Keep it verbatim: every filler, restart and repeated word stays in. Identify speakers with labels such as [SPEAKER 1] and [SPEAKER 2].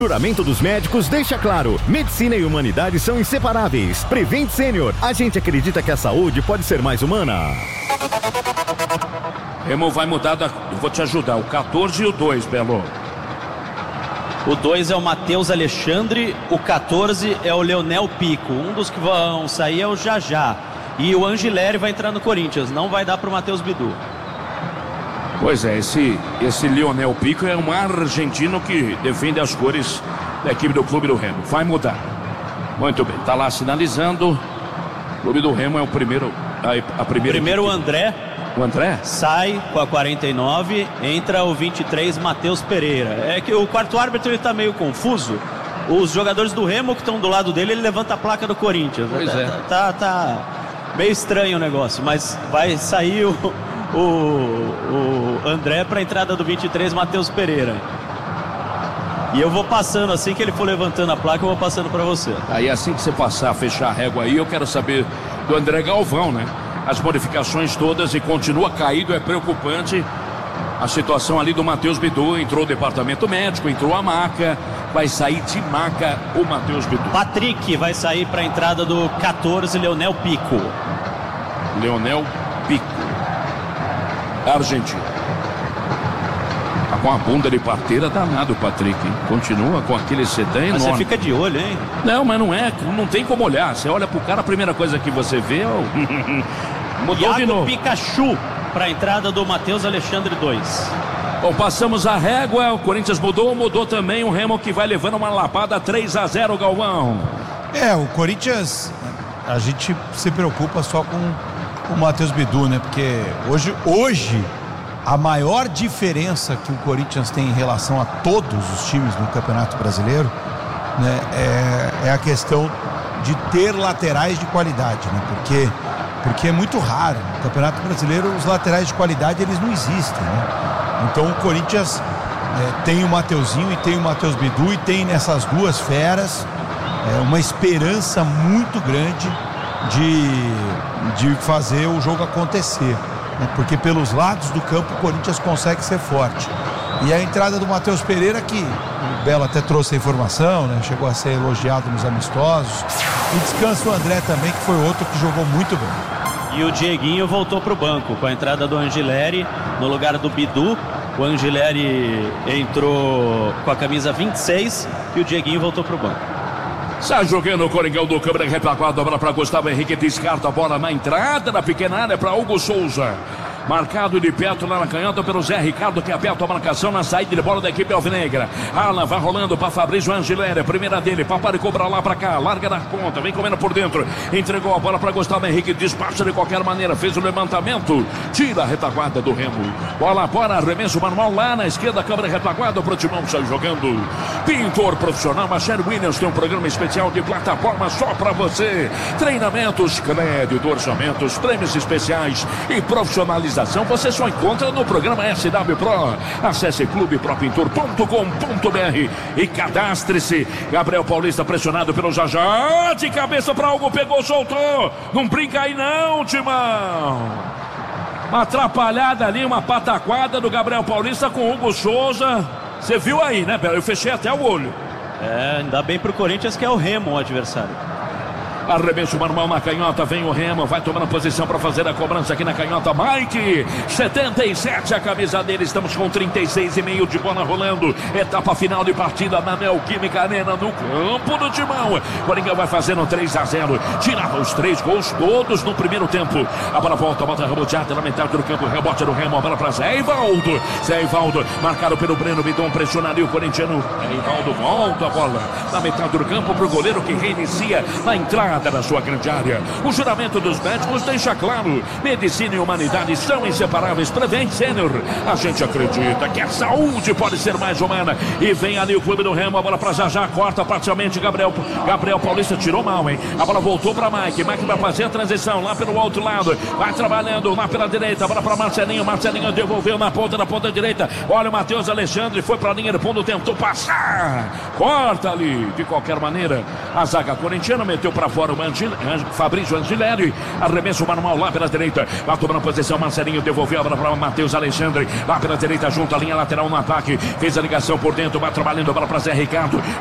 [SPEAKER 1] Juramento dos médicos deixa claro, medicina e humanidade são inseparáveis. Prevent Senior, a gente acredita que a saúde pode ser mais humana.
[SPEAKER 2] Remo vai mudar, da... vou te ajudar, o quatorze e o dois, Belo.
[SPEAKER 3] O dois é o Matheus Alexandre, o quatorze é o Leonel Pico. Um dos que vão sair é o Jajá. E o Angileri vai entrar no Corinthians, não vai dar pro Matheus Bidu.
[SPEAKER 2] Pois é, esse, esse Leonel Pico é um argentino que defende as cores da equipe do Clube do Remo. Vai mudar. Muito bem, tá lá sinalizando. O Clube do Remo é o primeiro. A, a primeira
[SPEAKER 3] Primeiro
[SPEAKER 2] equipe.
[SPEAKER 3] o André.
[SPEAKER 2] O André?
[SPEAKER 3] Sai com a quarenta e nove, entra o vinte e três, Matheus Pereira. É que o quarto árbitro ele tá meio confuso. Os jogadores do Remo que estão do lado dele, ele levanta a placa do Corinthians.
[SPEAKER 2] Pois
[SPEAKER 3] tá,
[SPEAKER 2] é.
[SPEAKER 3] Tá, tá meio estranho o negócio, mas vai sair o, o, o André para a entrada do vinte e três, Matheus Pereira. E eu vou passando, assim que ele for levantando a placa, eu vou passando para você.
[SPEAKER 2] Aí assim que você passar, fechar a régua aí, eu quero saber do André Galvão, né? As modificações todas e continua caído, é preocupante a situação ali do Matheus Bidu. Entrou o departamento médico, entrou a maca, vai sair de maca o Matheus Bidu.
[SPEAKER 3] Patrick vai sair para a entrada do quatorze, Leonel Pico.
[SPEAKER 2] Leonel Pico, argentino. Tá com a bunda de parteira danado o Patrick, hein? Continua com aquele sedã enorme.
[SPEAKER 3] Mas você fica de olho, hein?
[SPEAKER 2] Não, mas não é, não tem como olhar. Você olha pro cara, a primeira coisa que você vê é o... Mudou
[SPEAKER 3] Iago
[SPEAKER 2] de novo.
[SPEAKER 3] Pikachu para a entrada do Matheus Alexandre dois.
[SPEAKER 2] Bom, passamos a régua, o Corinthians mudou, mudou também o Remo, que vai levando uma lapada três a zero, Galvão.
[SPEAKER 4] É, o Corinthians, a gente se preocupa só com o Matheus Bidu, né? Porque hoje, hoje a maior diferença que o Corinthians tem em relação a todos os times no Campeonato Brasileiro, né, é, é a questão de ter laterais de qualidade, né? Porque, porque é muito raro. No Campeonato Brasileiro, os laterais de qualidade, eles não existem, né? Então o Corinthians é, tem o Mateuzinho e tem o Matheus Bidu e tem nessas duas feras é, uma esperança muito grande de, de fazer o jogo acontecer, né? Porque pelos lados do campo o Corinthians consegue ser forte. E a entrada do Matheus Pereira, que o Belo até trouxe a informação, né? Chegou a ser elogiado nos amistosos. E descansa o André também, que foi outro que jogou muito bem.
[SPEAKER 3] E o Dieguinho voltou para o banco com a entrada do Angileri no lugar do Bidu. O Angileri entrou com a camisa vinte e seis e o Dieguinho voltou para o banco.
[SPEAKER 2] Sai jogando o Coringão do câmera retaguarda, a bola para Gustavo Henrique, descarta a bola na entrada da pequena área para Hugo Souza. Marcado de perto lá na canhota pelo Zé Ricardo, que aperta a marcação na saída de bola da equipe alvinegra. Alan vai rolando para Fabrício Angileri, primeira dele, papai cobra lá para cá, larga da ponta, vem comendo por dentro, entregou a bola para Gustavo Henrique, despacha de qualquer maneira, fez o levantamento, tira a retaguarda do Remo. Bola fora, arremesso manual lá na esquerda, câmera retaguarda, pro Timão sai jogando. Pintor profissional, Marcelo Williams tem um programa especial de plataforma só para você. Treinamentos, crédito, orçamentos, prêmios especiais e profissionalização. Você só encontra no programa S W Pro. Acesse clube pro pintor ponto com ponto b r e cadastre-se. Gabriel Paulista pressionado pelo Jajá. De cabeça para Hugo, pegou, soltou. Não brinca aí não, Timão. Uma atrapalhada ali, uma pataquada do Gabriel Paulista com o Hugo Souza. Você viu aí, né, Belo? Eu fechei até o olho.
[SPEAKER 3] É, ainda bem pro Corinthians que é o Remo o adversário.
[SPEAKER 2] Arremesso manual na canhota, vem o Remo, vai tomando posição para fazer a cobrança aqui na canhota. Mike, setenta e sete a camisa dele, estamos com trinta e seis e meio de bola rolando. Etapa final de partida na Neoquímica Arena, no campo do Timão. Coringão vai fazendo três a zero, tirava os três gols todos no primeiro tempo. A bola volta, bota reboteada na metade do campo, rebote do Remo, a bola para Zé Ivaldo. Zé Ivaldo, marcado pelo Breno Bidon, pressiona ali o corintiano. Zé Ivaldo volta a bola na metade do campo para o goleiro que reinicia a entrada na sua grande área. O juramento dos médicos deixa claro: medicina e humanidade são inseparáveis. Prevent Senior, a gente acredita que a saúde pode ser mais humana. E vem ali o Clube do Remo, a bola para Jajá, corta parcialmente Gabriel, Gabriel Paulista tirou mal, hein? A bola voltou para Mike, Mike vai fazer a transição lá pelo outro lado, vai trabalhando lá pela direita, a bola para Marcelinho, Marcelinho devolveu na ponta, na ponta direita, olha o Matheus Alexandre, foi para a linha de fundo, tentou passar, corta ali, de qualquer maneira, a zaga corintiana meteu para fora fora o Angil, Fabrício Angileri. Arremesso manual lá pela direita. Vai tomando posição. Marcelinho devolveu a bola para Matheus Alexandre. Lá pela direita, junto à linha lateral no ataque. Fez a ligação por dentro. Vai trabalhando a bola para Zé Ricardo.